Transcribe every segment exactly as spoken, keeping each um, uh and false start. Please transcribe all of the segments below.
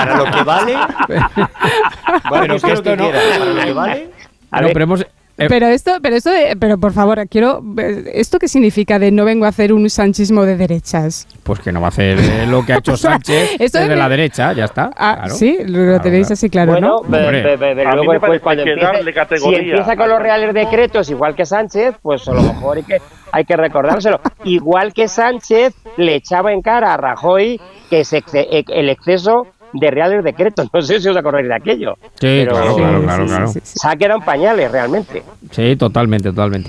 Para lo que vale. Bueno, pero que esto no. Para lo que vale. A no, ver, pero hemos... Eh, pero esto, pero esto, de, pero por favor, quiero, ¿esto qué significa de no vengo a hacer un sanchismo de derechas? Pues que no va a hacer eh, lo que ha hecho Sánchez desde de la derecha, ya está. Ah, claro. sí, lo claro, tenéis claro. así claro, bueno, ¿no? Be, be, be, be, luego después cuando empiece, si empieza con los reales decretos igual que Sánchez, pues a lo mejor hay que, hay que recordárselo. Igual que Sánchez le echaba en cara a Rajoy que se, el exceso de reales decretos, no sé si os acordáis de aquello. Sí, pero, claro, sí, claro, sí, claro, sí, claro. Sí, sí, sí. Se ha quedado en pañales, realmente. Sí, totalmente, totalmente.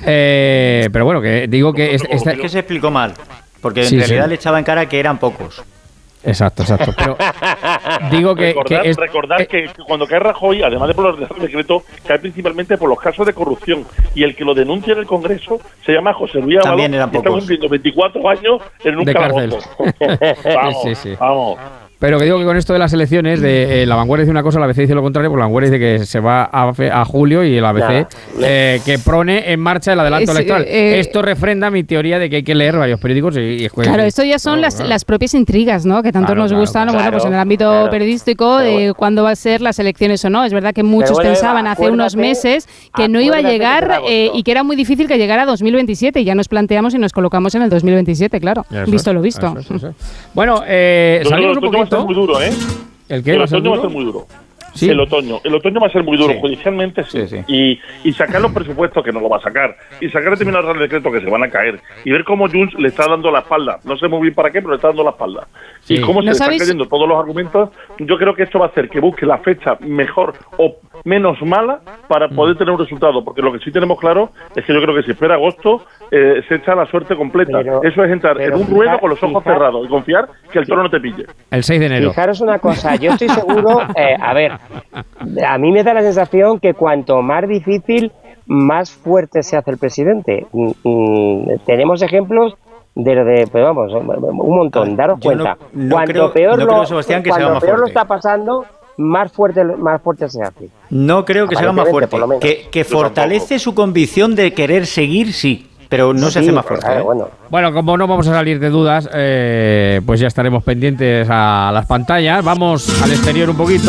Eh, pero bueno, que digo que... Es, es, es que se explicó mal, porque en sí, realidad sí. le echaba en cara que eran pocos. Exacto, exacto. Pero digo que... Recordar, que, es, recordar eh, que cuando cae Rajoy, además de por los reales decretos, cae principalmente por los casos de corrupción. Y el que lo denuncia en el Congreso se llama José Luis Ábalos, también eran que está cumpliendo veinticuatro años en un de cárcel. Vamos, sí, sí. vamos. Pero que digo que con esto de las elecciones, de, eh, la Vanguardia dice una cosa, la A B C dice lo contrario, porque la Vanguardia dice que se va a, a julio y la A B C eh, que pone en marcha el adelanto es, electoral. Eh, esto refrenda mi teoría de que hay que leer varios periódicos y, y claro, esto ya son claro, las, claro. las propias intrigas, ¿no? Que tanto claro, nos claro, gustan, claro, bueno, pues en el ámbito claro, periodístico, de bueno. cuándo va a ser las elecciones o no. Es verdad que muchos bueno, pensaban Eva, hace unos meses que no iba a llegar eh, y que era muy difícil que llegara a dos mil veintisiete. Y ya nos planteamos y nos colocamos en el dos mil veintisiete, claro. Eso visto es, lo visto. Eso es, eso es. Bueno, eh, salimos un poquito. Va a ser muy duro, ¿eh? ¿El qué? El ¿Va a ser otoño duro? va a ser muy duro. ¿Sí? El otoño. El otoño va a ser muy duro, sí. judicialmente sí. Sí, sí. Y, y sacar los presupuestos, que no lo va a sacar, y sacar determinados reales decretos que se van a caer, y ver cómo Junts le está dando la espalda. No sé muy bien para qué, pero le está dando la espalda. Sí. Y cómo se ¿No le están sabéis? cayendo todos los argumentos. Yo creo que esto va a hacer que busque la fecha mejor o menos mala para poder tener un resultado. Porque lo que sí tenemos claro es que yo creo que si espera agosto, eh, se echa la suerte completa. Pero, Eso es entrar en un ruedo con los ojos fijar, cerrados y confiar que el toro no te pille. El seis de enero. Fijaros una cosa, yo estoy seguro, eh, a ver, a mí me da la sensación que cuanto más difícil, más fuerte se hace el presidente. Mm, mm, tenemos ejemplos de, de pues vamos, un montón, daros Yo cuenta. no, no cuanto creo, peor, no lo, creo, Sebastián, que cuando sea más peor lo fuerte. está pasando, más fuerte, más fuerte se hace. No creo que sea más fuerte. Por lo menos. Que, que fortalece su convicción de querer seguir, sí. Pero no sí, se hace más fuerte. Claro, ¿eh? bueno. Bueno, como no vamos a salir de dudas, eh, pues ya estaremos pendientes a las pantallas. Vamos al exterior un poquito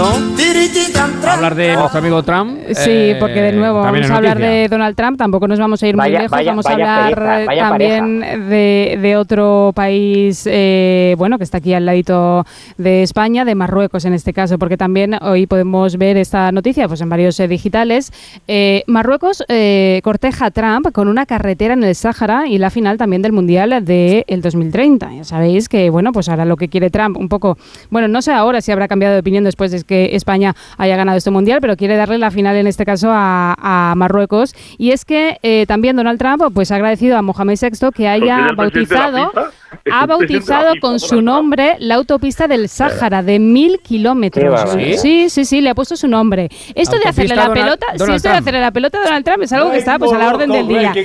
a hablar de nuestro amigo Trump. Sí, eh, porque de nuevo vamos a hablar de Donald Trump. Tampoco nos vamos a ir vaya, muy lejos. Vaya, vamos vaya a hablar pereza, vaya también de, de otro país, eh, bueno, que está aquí al ladito de España, de Marruecos en este caso, porque también hoy podemos ver esta noticia pues en varios eh, digitales. Eh, Marruecos eh, corteja a Trump con una carretera en el Sáhara y la final también del Mundial del dos mil treinta. Ya sabéis que, bueno, pues ahora lo que quiere Trump un poco, bueno, no sé ahora si habrá cambiado de opinión después de que España haya ganado este Mundial, pero quiere darle la final en este caso a, a Marruecos. Y es que eh, también Donald Trump pues ha agradecido a Mohamed sexto que haya bautizado, ha bautizado con su nombre la autopista del Sáhara de mil kilómetros. ¿Sí? sí, sí, sí, le ha puesto su nombre. Esto de hacerle la Donald, pelota, Donald sí, esto de hacerle la pelota a Donald Trump es algo que está pues a la orden del día.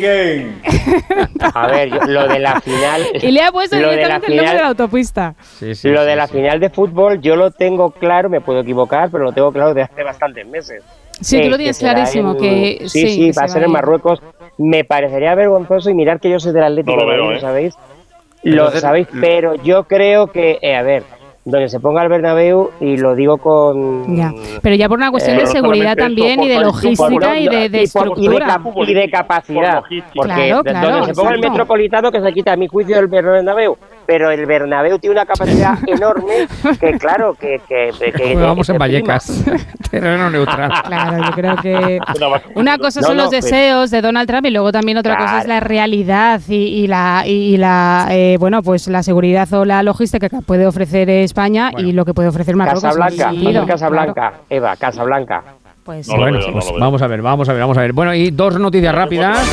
A ver, yo, lo de la final... Y le ha puesto lo directamente de el la nombre final, de la autopista. Sí, sí, lo sí, de la sí. final de fútbol yo lo tengo claro, me puedo equivocar, pero lo tengo claro desde hace bastantes meses. Sí, eh, tú lo tienes que será clarísimo, en, que sí, sí, sí, que va a se ser va en ir. Marruecos. Me parecería vergonzoso y mirar que yo soy del Atlético No lo de Madrid, veo, ¿lo ¿eh? sabéis? Lo Entonces, sabéis, pero yo creo que, eh, a ver, donde se ponga el Bernabéu, y lo digo con... Ya. Pero ya por una cuestión Eh, de seguridad solamente también eso, y de por- logística por- y de, de y, por- y de, estructura. cap- y de capacidad, Por logística. porque Claro, de- claro, donde se ponga el exacto. Metropolitano, que se quita a mi juicio el Bernabéu, pero el Bernabéu tiene una capacidad enorme que claro, que... que, que, que Jugamos que en se Vallecas, terreno neutral. Claro, yo creo que Una, una cosa No, son no, los pero- deseos de Donald Trump y luego también otra cosa Claro. es la realidad y, y la y la eh, bueno pues la seguridad o la logística que puede ofrecer España Bueno. y lo que puede ofrecer Marruecos. Casablanca, en ese va a sentido, ser Casablanca, claro. Eva, Casablanca. Pues No lo Bueno, veo, no pues lo veo. vamos a ver, vamos a ver, vamos a ver. Bueno, y dos noticias rápidas.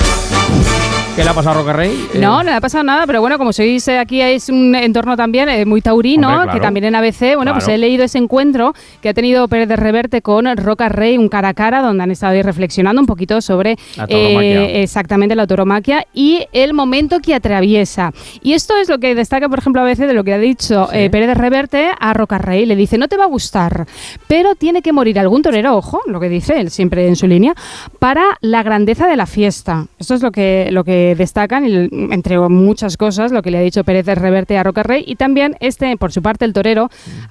¿Qué le ha pasado a Roca Rey? Eh, no, no le ha pasado nada, pero bueno, como sois eh, aquí es un entorno también eh, muy taurino, Hombre, claro. que también en A B C, bueno, Claro. pues he leído ese encuentro que ha tenido Pérez de Reverte con Roca Rey, un cara a cara, donde han estado ahí reflexionando un poquito sobre La tauromaquia. eh, exactamente la tauromaquia y el momento que atraviesa. Y esto es lo que destaca, por ejemplo, A B C de lo que ha dicho Sí. eh, Pérez de Reverte a Roca Rey. Le dice, no te va a gustar, pero tiene que morir algún torero, ojo, lo que dice él siempre en su línea, para la grandeza de la fiesta. Esto es lo que, lo que destacan y entre muchas cosas, lo que le ha dicho Pérez de Reverte a Roca Rey, y también este, por su parte, el torero